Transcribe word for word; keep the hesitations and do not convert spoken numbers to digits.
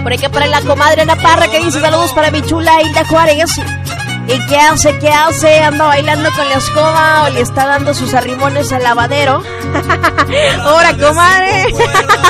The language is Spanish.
Por aquí para la comadre Ana Parra, que dice saludos para mi chula Hilda Juárez. ¿Y qué hace? ¿Qué hace? ¿Anda bailando con la escoba o le está dando sus arrimones al lavadero? ¡Ahora, comadre!